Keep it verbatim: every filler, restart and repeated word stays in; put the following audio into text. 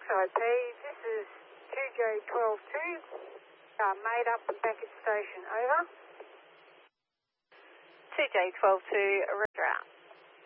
I P, this is two J twelve two, uh, made up and back at station, over. two J twelve two, roger out.